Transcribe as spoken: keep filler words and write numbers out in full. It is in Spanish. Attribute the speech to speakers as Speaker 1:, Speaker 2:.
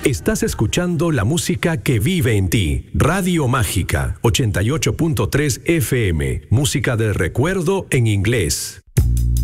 Speaker 1: Estás escuchando la música que vive en ti. Radio Mágica, ochenta y ocho punto tres F M. Música de recuerdo en inglés.